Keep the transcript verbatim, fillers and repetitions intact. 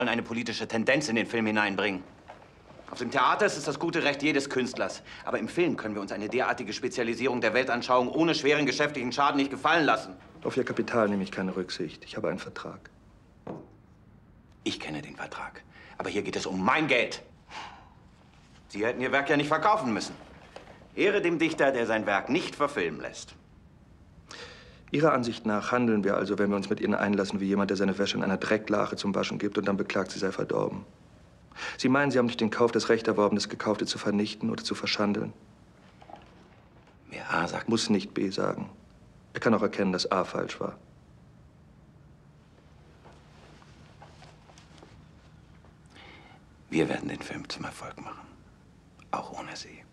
und eine politische Tendenz in den Film hineinbringen. Auf dem Theater ist es das gute Recht jedes Künstlers. Aber im Film können wir uns eine derartige Spezialisierung der Weltanschauung ohne schweren geschäftlichen Schaden nicht gefallen lassen. Auf Ihr Kapital nehme ich keine Rücksicht. Ich habe einen Vertrag. Ich kenne den Vertrag. Aber hier geht es um mein Geld. Sie hätten Ihr Werk ja nicht verkaufen müssen. Ehre dem Dichter, der sein Werk nicht verfilmen lässt. Ihrer Ansicht nach handeln wir also, wenn wir uns mit Ihnen einlassen, wie jemand, der seine Wäsche in einer Drecklache zum Waschen gibt und dann beklagt, sie sei verdorben. Sie meinen, Sie haben durch den Kauf das Recht erworben, das Gekaufte zu vernichten oder zu verschandeln. Wer A sagt, muss nicht B sagen. Er kann auch erkennen, dass A falsch war. Wir werden den Film zum Erfolg machen. Auch ohne Sie.